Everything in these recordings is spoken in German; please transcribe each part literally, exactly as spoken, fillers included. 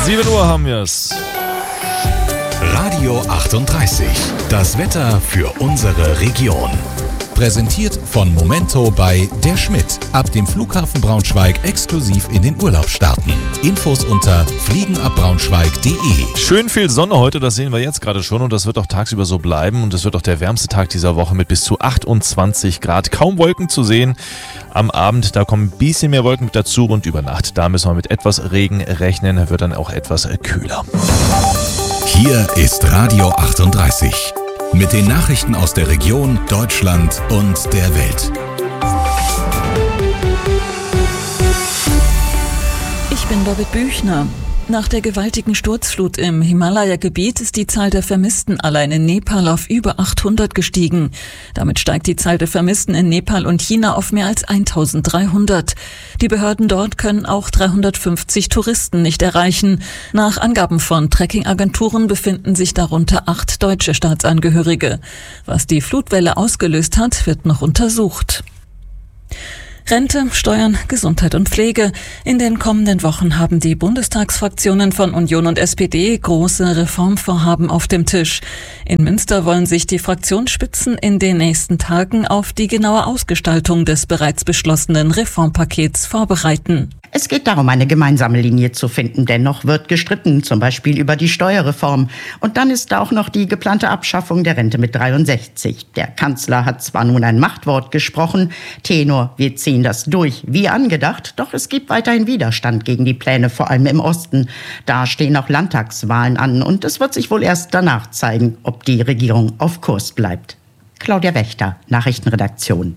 sieben Uhr haben wir es. Radio achtunddreißig. Das Wetter für unsere Region. Präsentiert von Momento bei Der Schmidt. Ab dem Flughafen Braunschweig exklusiv in den Urlaub starten. Infos unter fliegenabbraunschweig punkt de. Schön viel Sonne heute, das sehen wir jetzt gerade schon und das wird auch tagsüber so bleiben und es wird auch der wärmste Tag dieser Woche mit bis zu achtundzwanzig Grad. Kaum Wolken zu sehen. Am Abend, da kommen ein bisschen mehr Wolken mit dazu und über Nacht, da müssen wir mit etwas Regen rechnen, wird dann auch etwas kühler. Hier ist Radio achtunddreißig. Mit den Nachrichten aus der Region, Deutschland und der Welt. Ich bin Birgit Büchner. Nach der gewaltigen Sturzflut im Himalaya-Gebiet ist die Zahl der Vermissten allein in Nepal auf über achthundert gestiegen. Damit steigt die Zahl der Vermissten in Nepal und China auf mehr als eintausenddreihundert. Die Behörden dort können auch dreihundertfünfzig Touristen nicht erreichen. Nach Angaben von Trekkingagenturen befinden sich darunter acht deutsche Staatsangehörige. Was die Flutwelle ausgelöst hat, wird noch untersucht. Rente, Steuern, Gesundheit und Pflege. In den kommenden Wochen haben die Bundestagsfraktionen von Union und S P D große Reformvorhaben auf dem Tisch. In Münster wollen sich die Fraktionsspitzen in den nächsten Tagen auf die genaue Ausgestaltung des bereits beschlossenen Reformpakets vorbereiten. Es geht darum, eine gemeinsame Linie zu finden. Dennoch wird gestritten, zum Beispiel über die Steuerreform. Und dann ist da auch noch die geplante Abschaffung der Rente mit dreiundsechzig. Der Kanzler hat zwar nun ein Machtwort gesprochen, Tenor, wir ziehen das durch, wie angedacht, doch es gibt weiterhin Widerstand gegen die Pläne, vor allem im Osten. Da stehen auch Landtagswahlen an und es wird sich wohl erst danach zeigen, ob die Regierung auf Kurs bleibt. Claudia Wächter, Nachrichtenredaktion.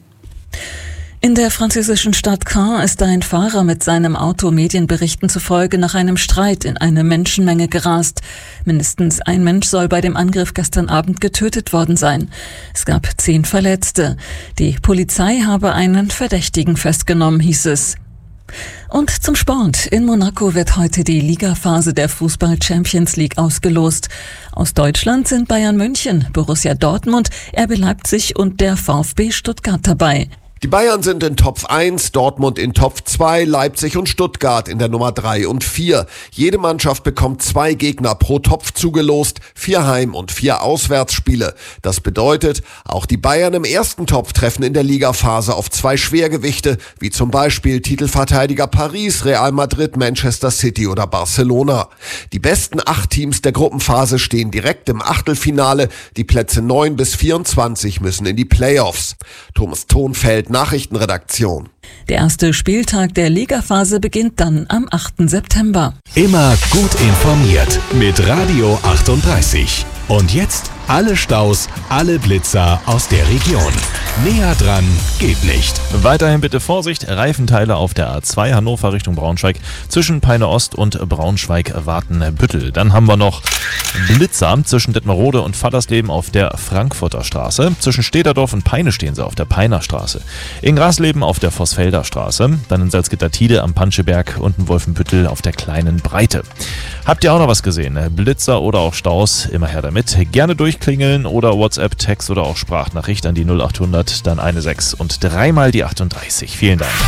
In der französischen Stadt Caen ist ein Fahrer mit seinem Auto Medienberichten zufolge nach einem Streit in eine Menschenmenge gerast. Mindestens ein Mensch soll bei dem Angriff gestern Abend getötet worden sein. Es gab zehn Verletzte. Die Polizei habe einen Verdächtigen festgenommen, hieß es. Und zum Sport. In Monaco wird heute die Ligaphase der Fußball-Champions League ausgelost. Aus Deutschland sind Bayern München, Borussia Dortmund, R B Leipzig und der VfB Stuttgart dabei. Die Bayern sind in Topf eins, Dortmund in Topf zwei, Leipzig und Stuttgart in der Nummer drei und vier. Jede Mannschaft bekommt zwei Gegner pro Topf zugelost, vier Heim- und vier Auswärtsspiele. Das bedeutet, auch die Bayern im ersten Topf treffen in der Ligaphase auf zwei Schwergewichte, wie zum Beispiel Titelverteidiger Paris, Real Madrid, Manchester City oder Barcelona. Die besten acht Teams der Gruppenphase stehen direkt im Achtelfinale. Die Plätze neun bis vierundzwanzig müssen in die Playoffs. Thomas Thonfeld, Nachrichtenredaktion. Der erste Spieltag der Ligaphase beginnt dann am achten September. Immer gut informiert mit Radio achtunddreißig. Und jetzt alle Staus, alle Blitzer aus der Region. Näher dran geht nicht. Weiterhin bitte Vorsicht, Reifenteile auf der A zwei Hannover Richtung Braunschweig zwischen Peine Ost und Braunschweig-Wartenbüttel. Dann haben wir noch Blitzer zwischen Detmerode und Fallersleben auf der Frankfurter Straße. Zwischen Städterdorf und Peine stehen sie auf der Peiner Straße. In Grasleben auf der Vossfelder Straße. Dann in Salzgitter-Tide am Panscheberg und in Wolfenbüttel auf der Kleinen Breite. Habt ihr auch noch was gesehen? Blitzer oder auch Staus? Immer her damit. Gerne durchklingeln oder WhatsApp, Text oder auch Sprachnachricht an die null achthundert, dann eine sechs und dreimal die achtunddreißig. Vielen Dank.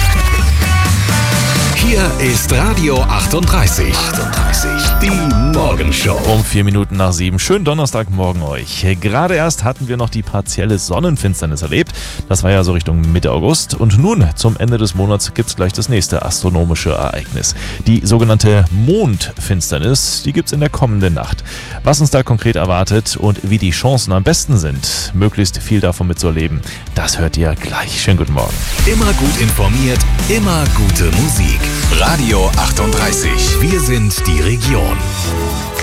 Hier ist Radio achtunddreißig. achtunddreißig. Die Morgenshow. Um vier Minuten nach sieben. Schönen Donnerstagmorgen euch. Gerade erst hatten wir noch die partielle Sonnenfinsternis erlebt. Das war ja so Richtung Mitte August. Und nun, zum Ende des Monats, gibt's gleich das nächste astronomische Ereignis. Die sogenannte Mondfinsternis, die gibt's in der kommenden Nacht. Was uns da konkret erwartet und wie die Chancen am besten sind, möglichst viel davon mitzuerleben, das hört ihr gleich. Schönen guten Morgen. Immer gut informiert, immer gute Musik. Radio achtunddreißig. Wir sind die Region.